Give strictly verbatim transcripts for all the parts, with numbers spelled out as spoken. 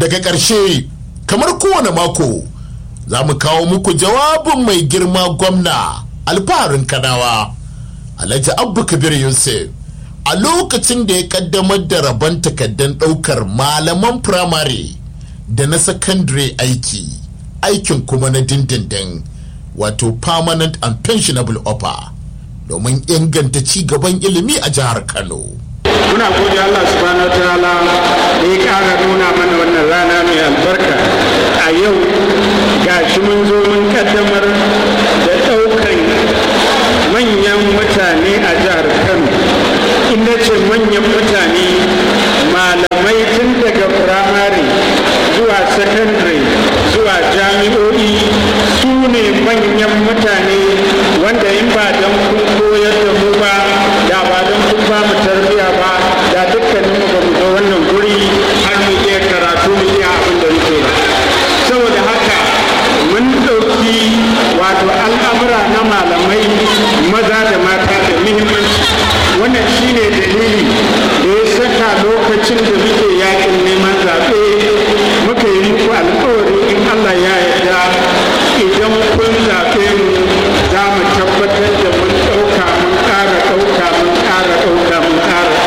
daga ƙarshe kamar kowane mako za mu kawo muku jawabin mai girma gwamna alfaharin Kanawa Alhaji Abba Kabir Yusuf a lokacin da ya kaddamar da rabon takaddan ɗaukar malaman firamare da na sakandare aiki aikin kuma na dindindin wato permanent and pensionable offer domin inganta ci gaban ilimi a jihar Kano. Muna gode Allah subhanahu wa ta'ala da ya ƙara nuna mana wannan rana mai albarka a yau gashi mun zo mun kaddamar da ɗaukan manyan mutane a jihar Kano. Inda ce manyan mutane malamai tun daga firamare zuwa sakandare zuwa jami'o'i su ne manyan mutane wanda in ba don kun koyar da mu ba da ba don kun ba mu tarbiyya ba da dukkanin mu ba mu zo wannan guri har mu iya karatu mu iya abin da muke ba. Saboda haka mun ɗauki wato al'amura na malamai maza da mata da muhimmanci. Wannan shine dalili da ya saka lokacin da muke yakin neman zaɓe muka yi muku alƙawari in Allah ya yarda idan kun zaɓe mu za mu tabbatar da mun ɗauka mun ƙara ɗauka mun ƙara ɗauka mun ƙara.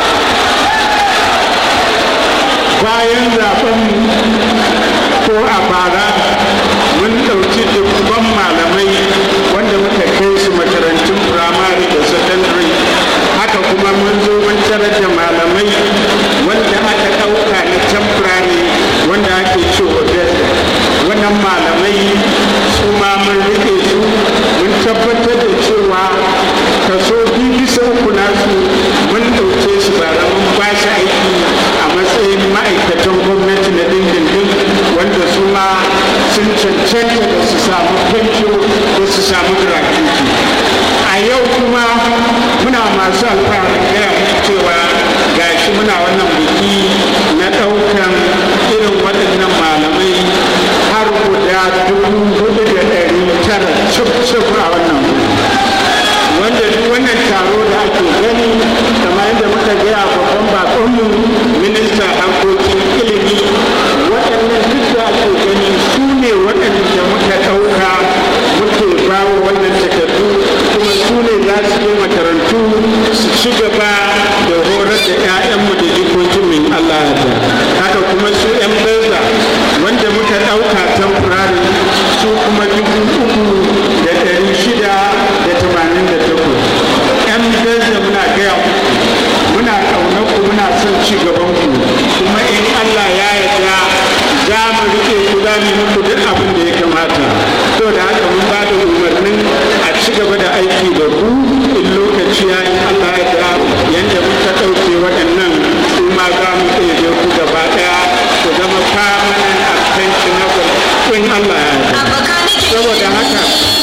Bayan zaɓen ko a bara mun ɗauki dubban malamai wanda muka kai su makarantun firamare da sakandare. Haka kuma mun zo mun tarar da malamai wanda aka ɗauka na temporary wanda ake cewa wannan malamai su ma mun rike su mun tabbatar da cewa kaso biyu bisa uku nasu mun ɗauke su ba da mun ba shi aiki a matsayin ma'aikatan gwamnati na dindindin wanda su ma sun cancanta da su samu fenco da su samu gratuity. A yau kuma muna masu alfaharin gaya muku cewa gashi muna wannan biki na ɗaukan irin waɗannan malamai har guda dubu hudu da ɗari tara cif a wannan wanda duk wannan taro da ake gani kamar yadda muka gaya babban bakonmu ministan harkokin ilimi waɗannan duk da ake gani su ne waɗanda muka ɗauka muke bawa wannan takardu kuma su ne za su yi makarantu su ci gaba da horar da 'ya'yanmu da jikokin min Allah ya haka kuma su 'yan beza wanda muka ɗauka temporary su kuma dubu uku da ɗari shida da tamanin da takwas. 'yan beza muna gaya muna ƙaunar ku muna son ci gaban ku kuma in Allah ya yarda za mu riƙe ku za mu muku duk abin da ya kamata. To da haka mun ba da umarnin a ci gaba da aiki da ku in lokaci ya yi Allah ya da yadda muka ɗauke waɗannan su ma za mu ɗaya ku gaba ɗaya ku zama permanent and pensionable in Allah ya da. Saboda haka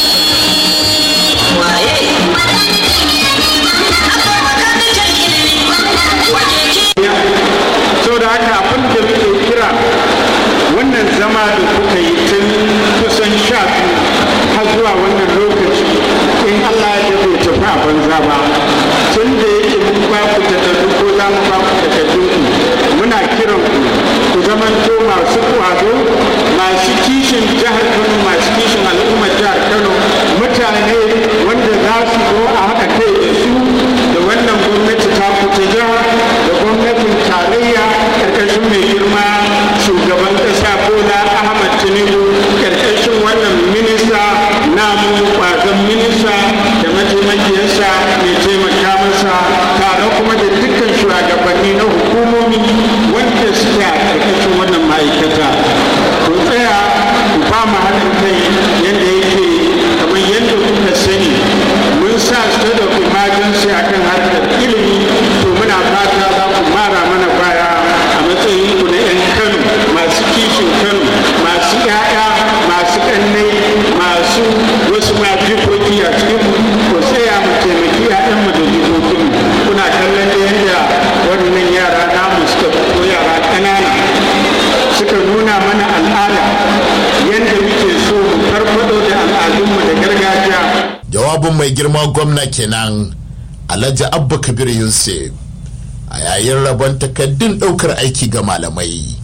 saboda haka abin da muke kira wannan zama da kuka yi tun kusan sha har zuwa wannan lokaci in Allah ya bai tafi a banza ba tun da yake mun ba ku takardu ko za mu ba ku takardun ku muna kiran ku ku zamanto masu kwazo masu kishin jihar Kano masu kishin al'ummar jihar Kano mutane wanda za su zo a haɗa kai da su da wannan gwamnati ta ku ta jiha da gwamnatin tarayya ƙarƙashin mai girma shugaban ƙasa Bola Ahmad Tinubu ƙarƙashin wannan minista namu kwazon minista da mataimakiyarsa mai taimaka masa tare kuma da dukkan shugabanni na hukumomi wanda suke a ƙarƙashin wannan ma'aikata. Ku tsaya ku ba mu haɗin kai yadda yake kamar yadda kuka sani mun sa state of emergency akan harkar ilimi to muna fata za ku mara mana baya a matsayin ku na 'yan Kano masu kishin Kano masu 'ya'ya masu ƙannai masu wasu ma jikoki a cikin ku tsaya mu taimaki 'ya'yanmu da jikokinmu. Kuna kallon da yadda wannan yara namu suka fito yara ƙanana suka nuna mana al'ada yadda muke so mu farfado da al'adunmu da gargajiya. Jawabin mai girma gwamna kenan Alhaji Abba Kabir Yusuf a yayin rabon takaddun ɗaukar aiki ga malamai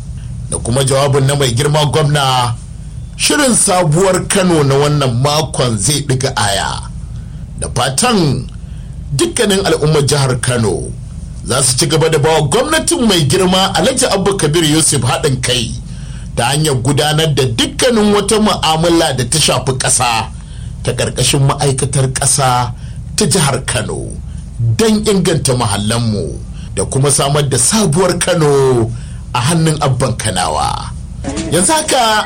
da kuma jawabin na mai girma gwamna, shirin sabuwar Kano na wannan makon zai ɗiga aya. Da fatan dukkanin al'ummar jihar Kano za su ci gaba da bawa gwamnatin mai girma Alhaji Abba Kabir Yusuf haɗin kai ta hanyar gudanar da dukkanin wata mu'amala da ta shafi ƙasa ta ƙarƙashin ma'aikatar ƙasa ta jihar Kano don inganta mahallanmu da kuma samar da sabuwar Kano a hannun abban Kanawa. Yanzu haka